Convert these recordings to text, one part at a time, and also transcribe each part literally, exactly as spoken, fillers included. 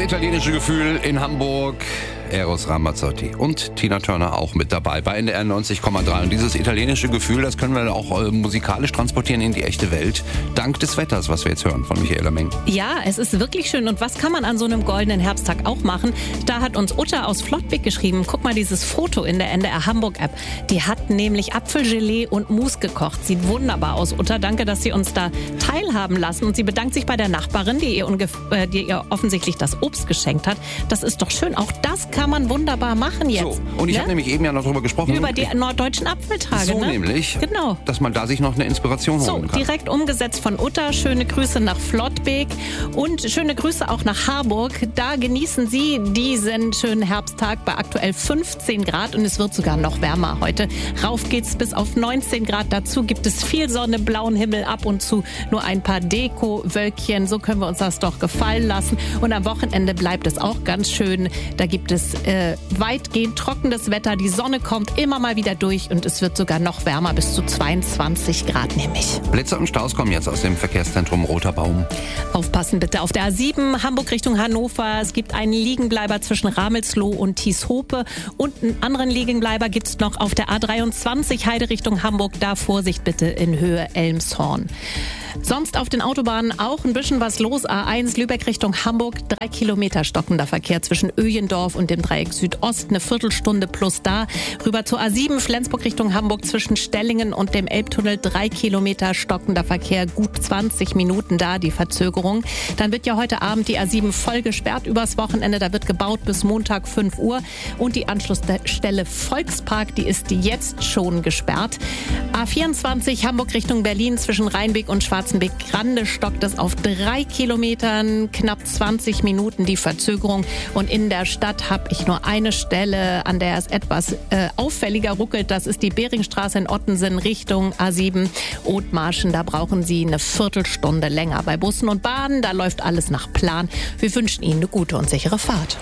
italienische Gefühl in Hamburg. Eros Ramazzotti und Tina Turner auch mit dabei bei N D R neunzig Komma drei. Und dieses italienische Gefühl, das können wir auch äh, musikalisch transportieren in die echte Welt. Dank des Wetters, was wir jetzt hören von Michaela Meng. Ja, es ist wirklich schön. Und was kann man an so einem goldenen Herbsttag auch machen? Da hat uns Uta aus Flottbek geschrieben, guck mal dieses Foto in der N D R Hamburg-App. Die hat nämlich Apfelgelee und Mousse gekocht. Sieht wunderbar aus, Uta. Danke, dass Sie uns da teilhaben lassen. Und sie bedankt sich bei der Nachbarin, die ihr, äh, die ihr offensichtlich das Obst geschenkt hat. Das ist doch schön. Auch das kann man wunderbar machen jetzt. So, und ich ne? habe nämlich eben ja noch drüber gesprochen. Über die norddeutschen Apfeltage. So ne? nämlich, genau. dass man da sich noch eine Inspiration so, holen kann. Direkt umgesetzt von Uta. Schöne Grüße nach Flottbek und schöne Grüße auch nach Harburg. Da genießen Sie diesen schönen Herbsttag bei aktuell fünfzehn Grad und es wird sogar noch wärmer heute. Rauf geht's bis auf neunzehn Grad. Dazu gibt es viel Sonne, blauen Himmel, ab und zu nur ein paar Deko-Wölkchen. So können wir uns das doch gefallen lassen. Und am Wochenende bleibt es auch ganz schön. Da gibt es äh, weitgehend trockenes Wetter. Die Sonne kommt immer mal wieder durch und es wird sogar noch wärmer, bis zu zweiundzwanzig Grad nämlich. Blitze und Staus kommen jetzt aus dem Verkehrszentrum Roter Baum. Aufpassen bitte auf der A sieben, Hamburg Richtung Hannover. Es gibt einen Liegenbleiber zwischen Ramelsloh und Thieshope. Und einen anderen Liegenbleiber gibt es noch auf der A dreiundzwanzig, Heide Richtung Hamburg. Da Vorsicht bitte in Höhe Elmshorn. Sonst auf den Autobahnen auch ein bisschen was los. A eins Lübeck Richtung Hamburg, drei Kilometer stockender Verkehr zwischen Öjendorf und dem Dreieck Südost, eine Viertelstunde plus da. Rüber zur A sieben Flensburg Richtung Hamburg zwischen Stellingen und dem Elbtunnel, drei Kilometer stockender Verkehr, gut zwanzig Minuten da, die Verzögerung. Dann wird ja heute Abend die A sieben voll gesperrt übers Wochenende, da wird gebaut bis Montag fünf Uhr. Und die Anschlussstelle Volkspark, die ist jetzt schon gesperrt. A vierundzwanzig Hamburg Richtung Berlin zwischen Rheinbeek und Schwarzenbeek Grande stockt es auf drei Kilometern, knapp zwanzig Minuten die Verzögerung. Und in der Stadt habe ich nur eine Stelle, an der es etwas äh, auffälliger ruckelt. Das ist die Beringstraße in Ottensen Richtung A sieben Othmarschen. Da brauchen Sie eine Viertelstunde länger. Bei Bussen und Bahnen, da läuft alles nach Plan. Wir wünschen Ihnen eine gute und sichere Fahrt.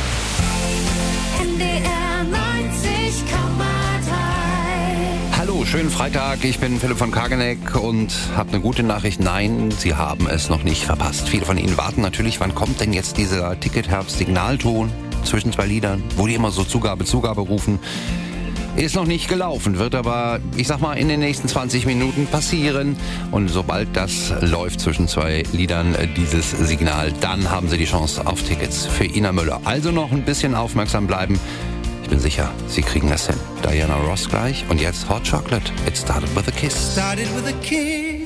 N D R neunzig Komma drei. Hallo, schönen Freitag. Ich bin Philipp von Kageneck und habe eine gute Nachricht. Nein, Sie haben es noch nicht verpasst. Viele von Ihnen warten natürlich, wann kommt denn jetzt dieser Ticket-Herbst-Signalton zwischen zwei Liedern, wo die immer so Zugabe, Zugabe rufen. Ist noch nicht gelaufen, wird aber, ich sag mal, in den nächsten zwanzig Minuten passieren. Und sobald das läuft zwischen zwei Liedern, dieses Signal, dann haben Sie die Chance auf Tickets für Ina Müller. Also noch ein bisschen aufmerksam bleiben. Ich bin sicher, Sie kriegen das hin. Diana Ross gleich und jetzt Hot Chocolate. It started with a kiss. Started with a kiss.